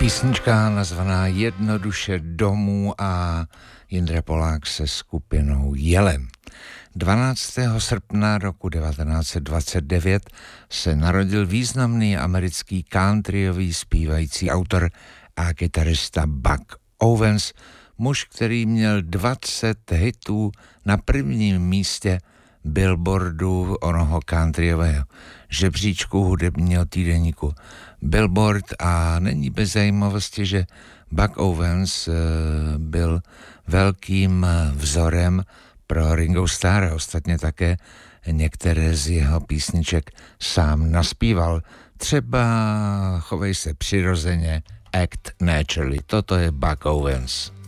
Písnička nazvaná jednoduše Domů a Jindra Polák se skupinou Jelen. 12. srpna roku 1929 se narodil významný americký countryový zpívající autor a kytarista Buck Owens, muž, který měl 20 hitů na prvním místě Billboardu onoho countryového žebříčku hudebního týdeníku Billboard, a není bez zajímavosti, že Buck Owens byl velkým vzorem pro Ringo Starra. Ostatně také některé z jeho písniček sám naspíval. Třeba Chovej se přirozeně, Act Naturally. Toto je Buck Owens.